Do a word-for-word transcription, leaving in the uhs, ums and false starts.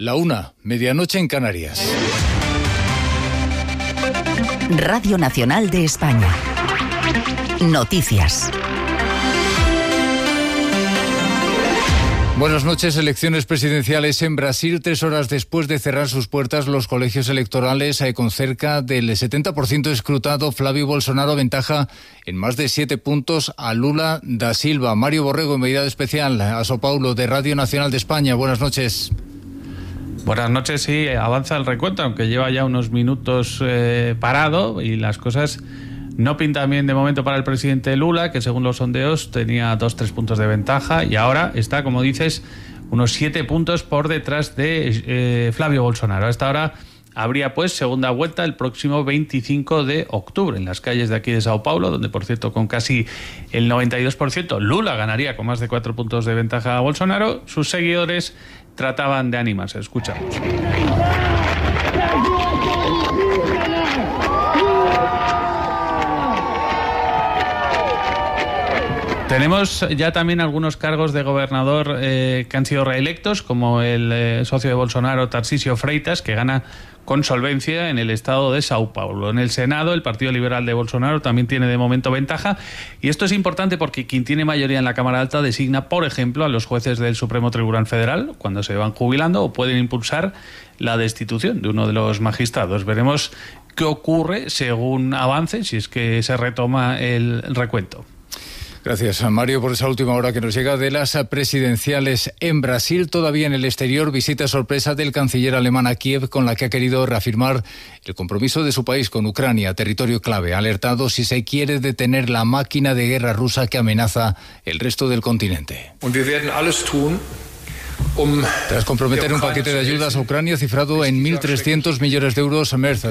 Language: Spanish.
La una, medianoche en Canarias. Radio Nacional de España. Noticias. Buenas noches. Elecciones presidenciales en Brasil. Tres horas después de cerrar sus puertas los colegios electorales, eh, con cerca del setenta por ciento escrutado, Flávio Bolsonaro aventaja en más de siete puntos a Lula da Silva. Mario Borrego, enviado especial a São Paulo de Radio Nacional de España. Buenas noches. Buenas noches. Sí, avanza el recuento, aunque lleva ya unos minutos eh, parado, y las cosas no pintan bien de momento para el presidente Lula, que según los sondeos tenía dos, tres puntos de ventaja, y ahora está, como dices, unos siete puntos por detrás de eh, Flávio Bolsonaro. Hasta ahora habría pues segunda vuelta el próximo veinticinco de octubre en las calles de aquí de São Paulo, donde por cierto con casi el noventa y dos por ciento Lula ganaría con más de cuatro puntos de ventaja a Bolsonaro. Sus seguidores trataban de animarse. Escuchamos. Tenemos ya también algunos cargos de gobernador eh, que han sido reelectos, como el eh, socio de Bolsonaro, Tarcísio Freitas, que gana con solvencia en el estado de São Paulo. En el Senado, el Partido Liberal de Bolsonaro también tiene de momento ventaja, y esto es importante porque quien tiene mayoría en la Cámara Alta designa, por ejemplo, a los jueces del Supremo Tribunal Federal cuando se van jubilando, o pueden impulsar la destitución de uno de los magistrados. Veremos qué ocurre según avance, si es que se retoma el recuento. Gracias, Mario, por esa última hora que nos llega de las presidenciales en Brasil. Todavía en el exterior, visita sorpresa del canciller alemán a Kiev, con la que ha querido reafirmar el compromiso de su país con Ucrania, territorio clave. Ha alertado si se quiere detener la máquina de guerra rusa que amenaza el resto del continente. Tras comprometer un paquete de ayudas a Ucrania cifrado en mil trescientos millones de euros, Merz